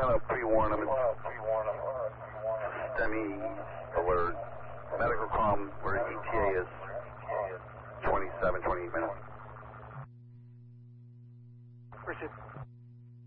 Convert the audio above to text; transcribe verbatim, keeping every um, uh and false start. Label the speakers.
Speaker 1: want to pre-warn them. STEMI alert. Medical comm where E T A is twenty-seven, twenty-eight minutes.
Speaker 2: Richard.